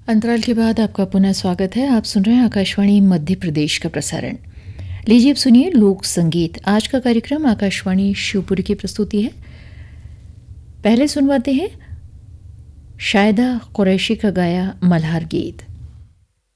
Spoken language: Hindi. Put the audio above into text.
अंतराल के बाद आपका पुनः स्वागत है। आप सुन रहे हैं आकाशवाणी मध्य प्रदेश का प्रसारण। लीजिए अब सुनिए लोक संगीत। आज का कार्यक्रम आकाशवाणी शिवपुरी की प्रस्तुति है। पहले सुनवाते हैं शायदा कुरैशी का गाया मल्हार गीत।